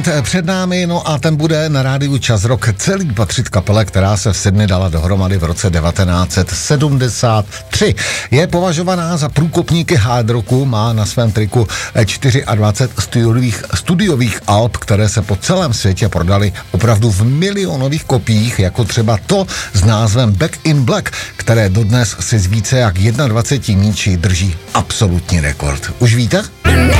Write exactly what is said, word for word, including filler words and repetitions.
Před námi, no a ten bude na rádiu Čas Rock celý patřit kapele, která se v Sydney dala dohromady v roce devatenáct set sedmdesát tři. Je považovaná za průkopníky hard rocku, má na svém triku dvacet čtyři studiových, studiových alb, které se po celém světě prodaly opravdu v milionových kopiích, jako třeba to s názvem Back in Black, které dodnes si z více jak dvacet jedna míčí drží absolutní rekord. Už víte?